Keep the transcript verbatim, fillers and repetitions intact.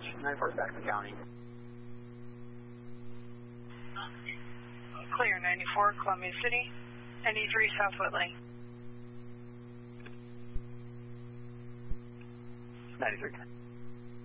dispatch, ninety-four Saxon County. Clear, ninety-four, Columbia City, ninety-three South Whitley. ninety-three.